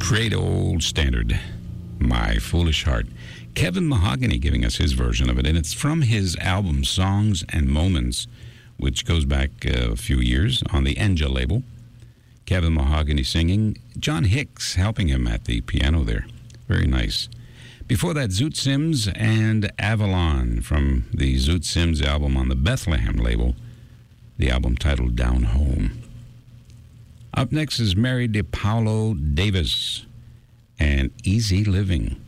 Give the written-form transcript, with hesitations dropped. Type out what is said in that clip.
Great old standard, My Foolish Heart. Kevin Mahogany giving us his version of it, and it's from his album Songs and Moments, which goes back a few years on the Enja label. Kevin Mahogany singing, John Hicks helping him at the piano there. Very nice. Before that, Zoot Sims and Avalon from the Zoot Sims album on the Bethlehem label, the album titled Down Home. Up next is Mary DePaulo Davis and Easy Living.